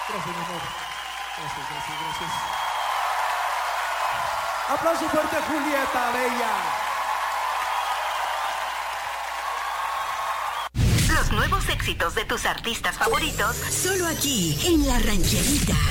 Gracias, mi amor. Gracias. Aplauso fuerte a Julieta, bella. Los nuevos éxitos de tus artistas favoritos, solo aquí, en La Rancherita.